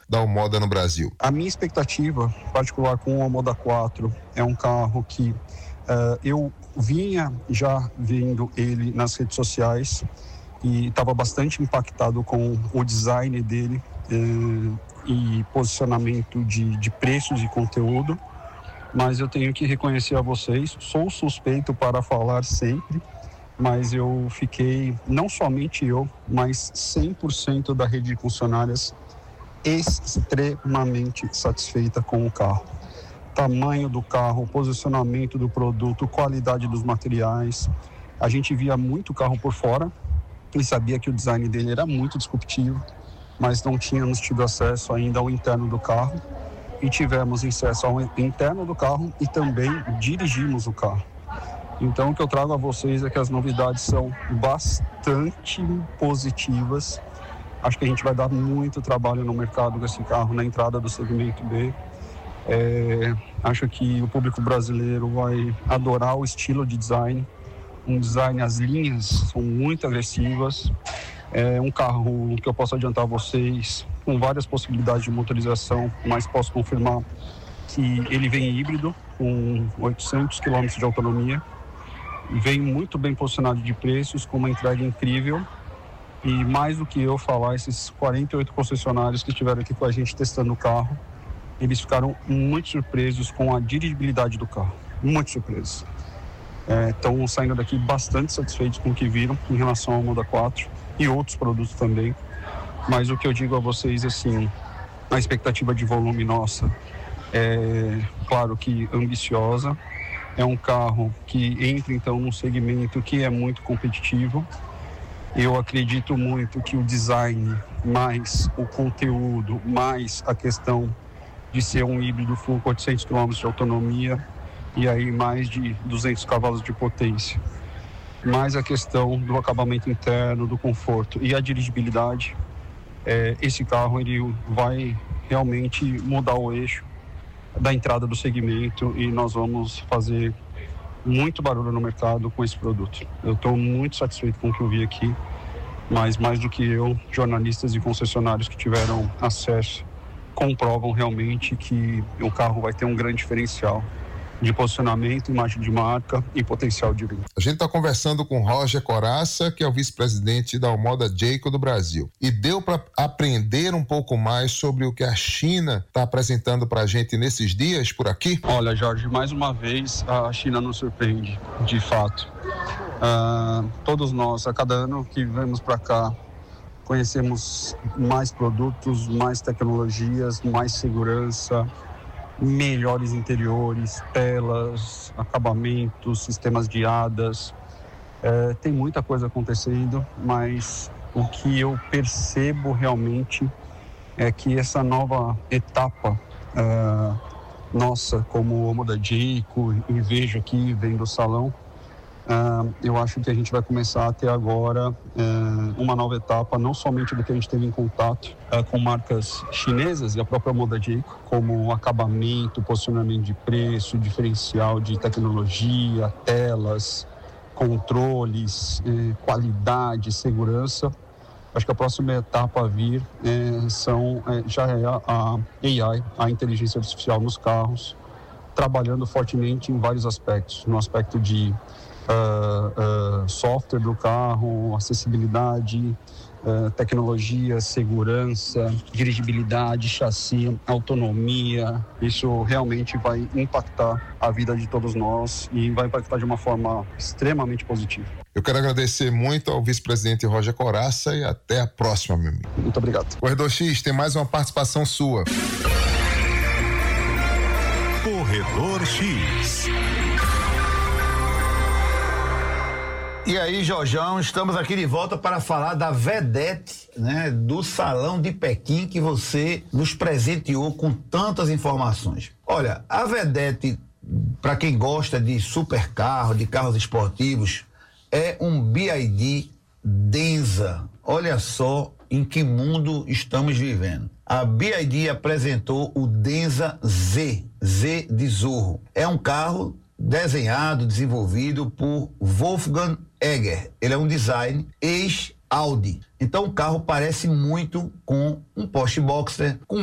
da Omoda no Brasil? A minha expectativa, em particular com o Omoda 4, é um carro que eu vinha já vendo ele nas redes sociais e estava bastante impactado com o design dele e posicionamento de preços e conteúdo, mas eu tenho que reconhecer a vocês, sou suspeito para falar sempre, mas eu fiquei, não somente eu, mas 100% da rede de concessionárias extremamente satisfeita com o carro. Tamanho do carro, posicionamento do produto, qualidade dos materiais. A gente via muito carro por fora e sabia que o design dele era muito disruptivo, mas não tínhamos tido acesso ainda ao interno do carro e tivemos acesso ao interno do carro e também dirigimos o carro. Então o que eu trago a vocês é que as novidades são bastante positivas. Acho que a gente vai dar muito trabalho no mercado com esse carro na entrada do segmento B. Acho que o público brasileiro vai adorar o estilo de design. Um design, as linhas são muito agressivas. É um carro que eu posso adiantar a vocês com várias possibilidades de motorização, mas posso confirmar que ele vem híbrido, com 800 km de autonomia. Vem muito bem posicionado de preços, com uma entrega incrível. E mais do que eu falar, esses 48 concessionários que estiveram aqui com a gente testando o carro, eles ficaram muito surpresos com a dirigibilidade do carro. Muito surpresos. Estão saindo daqui bastante satisfeitos com o que viram em relação ao Omoda 4 e outros produtos também. Mas o que eu digo a vocês, assim, a expectativa de volume nossa é, claro que ambiciosa. É um carro que entra, então, num segmento que é muito competitivo. Eu acredito muito que o design, mais o conteúdo, mais a questão de ser um híbrido full 400 km de autonomia e aí mais de 200 cavalos de potência, mais a questão do acabamento interno, do conforto e a dirigibilidade, esse carro ele vai realmente mudar o eixo da entrada do segmento e nós vamos fazer muito barulho no mercado com esse produto. Eu estou muito satisfeito com o que eu vi aqui, mas mais do que eu, jornalistas e concessionários que tiveram acesso comprovam realmente que o carro vai ter um grande diferencial de posicionamento, imagem de marca e potencial de venda. A gente está conversando com Roger Corazza, que é o vice-presidente da Omoda Jayco do Brasil. E deu para aprender um pouco mais sobre o que a China está apresentando para a gente nesses dias por aqui? Olha, Jorge, mais uma vez a China nos surpreende, de fato. Todos nós, a cada ano que vemos para cá, conhecemos mais produtos, mais tecnologias, mais segurança, melhores interiores, telas, acabamentos, sistemas de hadas. Tem muita coisa acontecendo, mas o que eu percebo realmente é que essa nova etapa nossa como Omoda Jayco, e vejo aqui, vendo o salão, eu acho que a gente vai começar a ter agora uma nova etapa, não somente do que a gente teve em contato com marcas chinesas e a própria Omoda Jayco, como acabamento, posicionamento de preço, diferencial de tecnologia, telas, controles, qualidade, segurança. Acho que a próxima etapa a vir já é a AI, a inteligência artificial nos carros, trabalhando fortemente em vários aspectos, no aspecto de software do carro, acessibilidade, tecnologia, segurança, dirigibilidade, chassi, autonomia. Isso realmente vai impactar a vida de todos nós e vai impactar de uma forma extremamente positiva. Eu quero agradecer muito ao vice-presidente Roger Corazza e até a próxima, meu amigo. Muito obrigado. Corredor X, tem mais uma participação sua. Corredor X. E aí, Jorjão, estamos aqui de volta para falar da vedete, né, do Salão de Pequim, que você nos presenteou com tantas informações. Olha, a vedete, para quem gosta de supercarro, de carros esportivos, é um BYD Denza. Olha só em que mundo estamos vivendo. A BYD apresentou o Denza Z de Zorro. É um carro desenhado, desenvolvido por Wolfgang Egger. Ele é um design ex-Audi. Então o carro parece muito com um Porsche Boxster, com